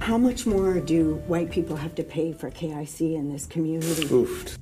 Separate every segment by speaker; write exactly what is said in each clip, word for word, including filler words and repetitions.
Speaker 1: How much more do white people have to pay for K I C in this community?
Speaker 2: Oof.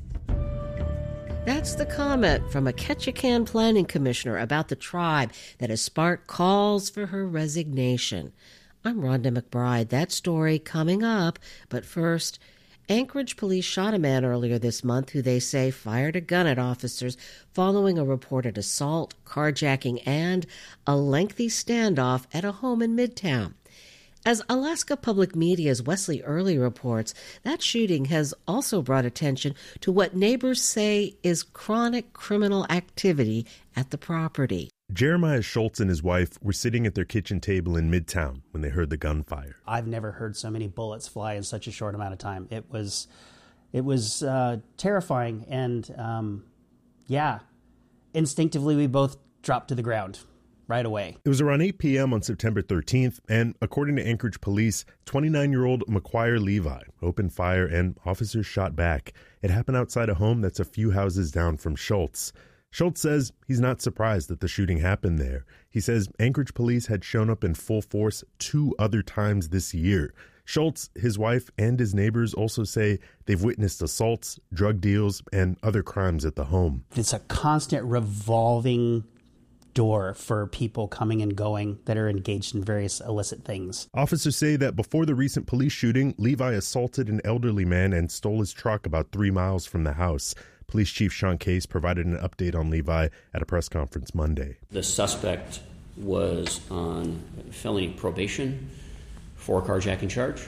Speaker 3: That's the comment from a Ketchikan planning commissioner about the tribe that has sparked calls for her resignation. I'm Rhonda McBride. That story coming up. But first, Anchorage police shot a man earlier this month who they say fired a gun at officers following a reported assault, carjacking, and a lengthy standoff at a home in Midtown. As Alaska Public Media's Wesley Early reports, that shooting has also brought attention to what neighbors say is chronic criminal activity at the property.
Speaker 4: Jeremiah Schultz and his wife were sitting at their kitchen table in Midtown when they heard the gunfire.
Speaker 5: I've never heard so many bullets fly in such a short amount of time. It was, it was uh, terrifying, and um, yeah, instinctively we both dropped to the ground right away.
Speaker 4: It was around eight p.m. on September thirteenth, and according to Anchorage police, twenty-nine-year-old McQuire Levi opened fire and officers shot back. It happened outside a home that's a few houses down from Schultz. Schultz says he's not surprised that the shooting happened there. He says Anchorage police had shown up in full force two other times this year. Schultz, his wife, and his neighbors also say they've witnessed assaults, drug deals, and other crimes at the home.
Speaker 5: It's a constant revolving door for people coming and going that are engaged in various illicit things.
Speaker 4: Officers say that before the recent police shooting, Levi assaulted an elderly man and stole his truck about three miles from the house. Police Chief Sean Case provided an update on Levi at a press conference Monday.
Speaker 6: The suspect was on felony probation for a carjacking charge,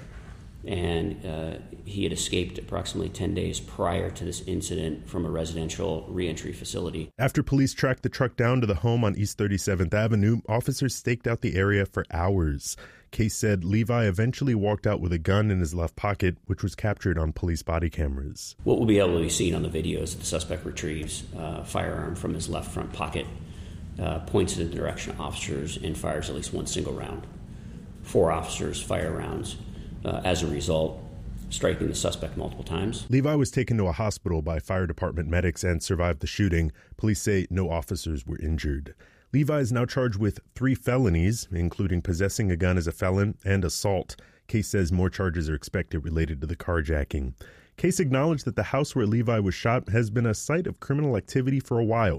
Speaker 6: and uh, he had escaped approximately ten days prior to this incident from a residential reentry facility.
Speaker 4: After police tracked the truck down to the home on East thirty-seventh Avenue, officers staked out the area for hours. Case said Levi eventually walked out with a gun in his left pocket, which was captured on police body cameras.
Speaker 6: What will be able to be seen on the video is that the suspect retrieves a firearm from his left front pocket, uh, points it in the direction of officers, and fires at least one single round. Four officers fire rounds. Uh, as a result, striking the suspect multiple times.
Speaker 4: Levi was taken to a hospital by fire department medics and survived the shooting. Police say no officers were injured. Levi is now charged with three felonies, including possessing a gun as a felon and assault. Case says more charges are expected related to the carjacking. Case acknowledged that the house where Levi was shot has been a site of criminal activity for a while.